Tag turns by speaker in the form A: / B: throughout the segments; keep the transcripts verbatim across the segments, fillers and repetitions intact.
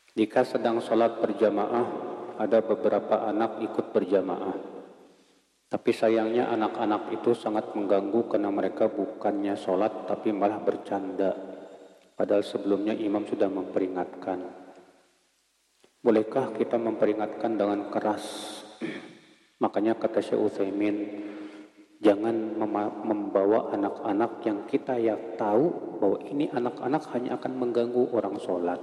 A: Jika sedang sholat berjamaah, ada beberapa anak ikut berjamaah. Tapi sayangnya anak-anak itu sangat mengganggu karena mereka bukannya sholat tapi malah bercanda. Padahal sebelumnya imam sudah memperingatkan. Bolehkah kita memperingatkan dengan keras? Makanya kata Syekh Utsaimin, jangan membawa anak-anak yang kita ya tahu bahwa ini anak-anak hanya akan mengganggu orang sholat.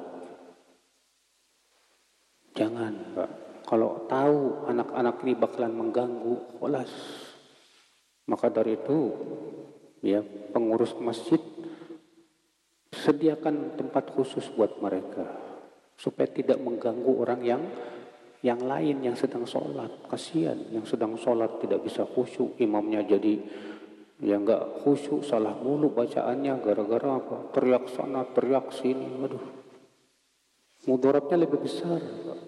A: Jangan, Pak. Kalau tahu anak-anak ini bakalan mengganggu, kholas. Maka dari itu, ya pengurus masjid sediakan tempat khusus buat mereka supaya tidak mengganggu orang yang yang lain yang sedang sholat. Kasihan yang sedang sholat tidak bisa khusyuk, imamnya jadi ya nggak khusyuk, salah mulu bacaannya gara-gara apa? Teriak sana, teriak sini, aduh. Mudaratnya lebih besar, Pak.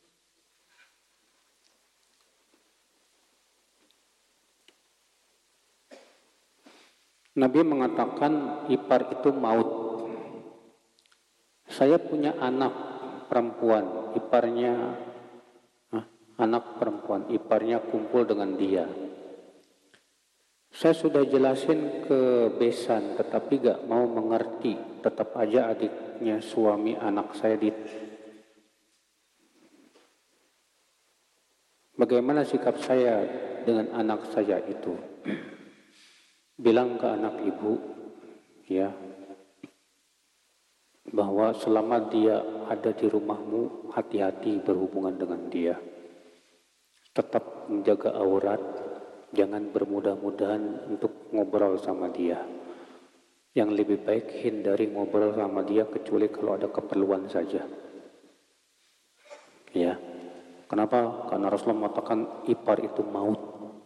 A: Nabi mengatakan ipar itu maut. Saya punya anak perempuan, iparnya ah, anak perempuan, iparnya kumpul dengan dia. Saya sudah jelasin ke besan, tetapi gak mau mengerti. Tetap aja adiknya suami anak saya di. Bagaimana sikap saya dengan anak saya itu? Bilang ke anak ibu, ya, bahwa selama dia ada di rumahmu, hati-hati berhubungan dengan dia. Tetap menjaga aurat, jangan bermudah-mudahan untuk ngobrol sama dia. Yang lebih baik hindari ngobrol sama dia kecuali kalau ada keperluan saja. Ya, kenapa? Karena Rasulullah mengatakan ipar itu maut.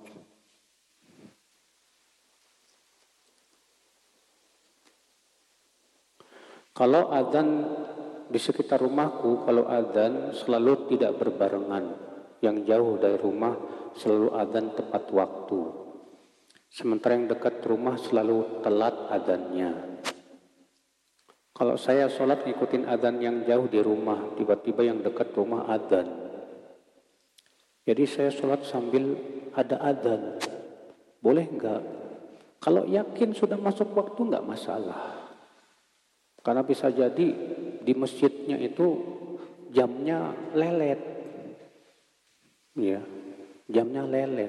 A: Kalau azan di sekitar rumahku, kalau azan selalu tidak berbarengan. Yang jauh dari rumah selalu azan tepat waktu. Sementara yang dekat rumah selalu telat azannya. Kalau saya sholat ngikutin azan yang jauh di rumah, tiba-tiba yang dekat rumah azan. Jadi saya sholat sambil ada azan. Boleh enggak? Kalau yakin sudah masuk waktu enggak masalah. Karena bisa jadi di masjidnya itu jamnya lelet. Ya, jamnya lelet.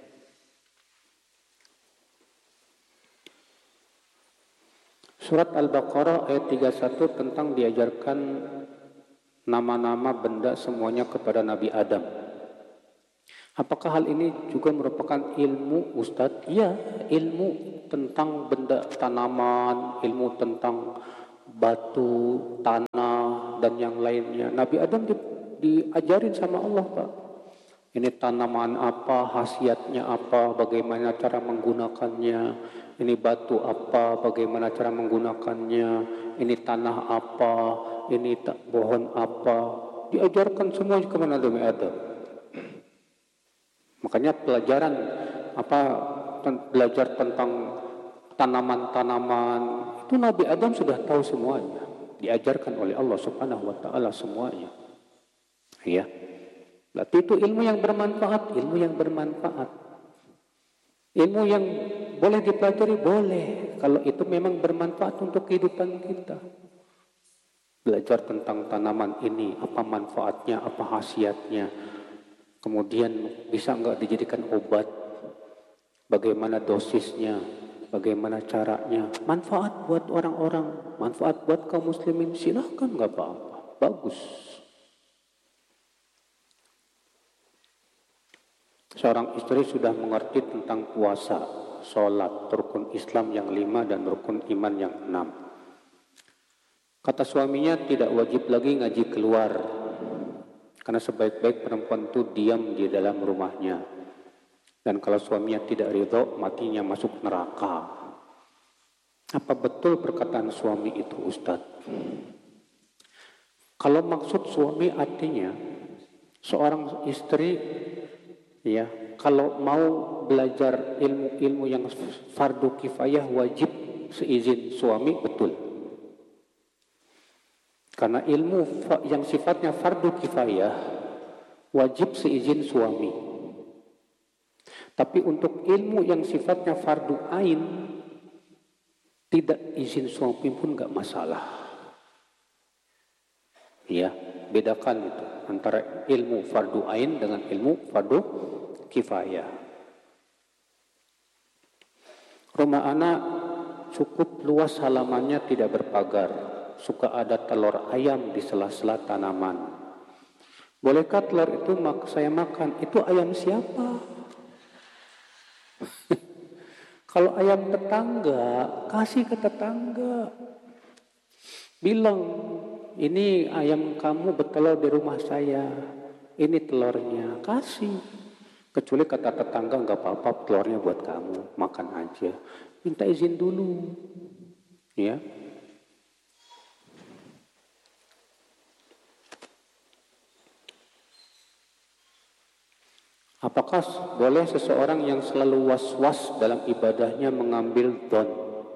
A: Surat Al-Baqarah ayat tiga puluh satu tentang diajarkan nama-nama benda semuanya kepada Nabi Adam. Apakah hal ini juga merupakan ilmu, Ustadz? Iya, ilmu tentang benda tanaman, ilmu tentang batu, tanah, dan yang lainnya. Nabi Adam di, diajarin sama Allah, Pak. Ini tanaman apa, khasiatnya apa, bagaimana cara menggunakannya. Ini batu apa, bagaimana cara menggunakannya. Ini tanah apa, ini pohon apa. Diajarkan semua kepada Nabi Adam. Makanya pelajaran apa belajar tentang tanaman-tanaman itu Nabi Adam sudah tahu semuanya, diajarkan oleh Allah Subhanahu wa taala semuanya. Ya. Berarti itu ilmu yang bermanfaat, ilmu yang bermanfaat. Ilmu yang boleh dipelajari boleh kalau itu memang bermanfaat untuk kehidupan kita. Belajar tentang tanaman ini, apa manfaatnya, apa khasiatnya. Kemudian bisa enggak dijadikan obat? Bagaimana dosisnya? Bagaimana caranya? Manfaat buat orang-orang, manfaat buat kaum muslimin, silahkan, nggak apa-apa, bagus. Seorang istri sudah mengerti tentang puasa, sholat, rukun Islam yang lima dan rukun iman yang enam. Kata suaminya tidak wajib lagi ngaji keluar, karena sebaik-baik perempuan itu diam di dalam rumahnya. Dan kalau suaminya tidak ridho, matinya masuk neraka. Apa betul perkataan suami itu, Ustadz? Kalau maksud suami artinya, seorang istri, ya, kalau mau belajar ilmu-ilmu yang fardu kifayah wajib seizin suami, betul. Karena ilmu yang sifatnya fardu kifayah wajib seizin suami. Tapi untuk ilmu yang sifatnya fardu ain tidak izin suami pun nggak masalah. Ya, bedakan itu antara ilmu fardu ain dengan ilmu fardu kifayah. Rumah anak cukup luas, halamannya tidak berpagar. Suka ada telur ayam di sela-sela tanaman. Bolehkah telur itu saya makan? Itu ayam siapa? Kalau ayam tetangga, kasih ke tetangga. Bilang, ini ayam kamu bertelur di rumah saya. Ini telurnya, kasih. Kecuali kata tetangga, nggak apa-apa, telurnya buat kamu, makan aja. Minta izin dulu, ya. Apakah boleh seseorang yang selalu was-was dalam ibadahnya mengambil dhon?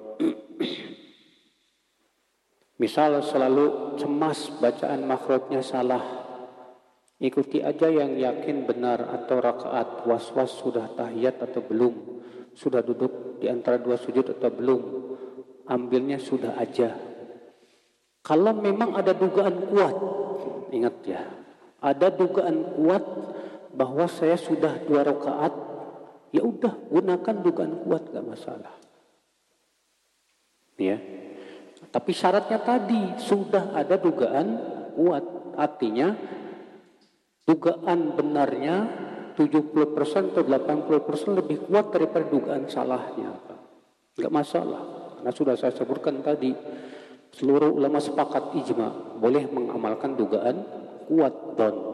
A: Misal selalu cemas bacaan makhrajnya salah. Ikuti aja yang yakin benar atau rakaat. Was-was sudah tahiyat atau belum? Sudah duduk di antara dua sujud atau belum? Ambilnya sudah aja. Kalau memang ada dugaan kuat, ingat ya, ada dugaan kuat bahwa saya sudah dua rakaat, ya udah gunakan dugaan kuat, gak masalah. Ya, tapi syaratnya tadi sudah ada dugaan kuat, artinya dugaan benarnya tujuh puluh persen atau delapan puluh persen lebih kuat daripada dugaan salahnya. Gak masalah, karena sudah saya sebutkan tadi, seluruh ulama sepakat ijma boleh mengamalkan dugaan kuat don.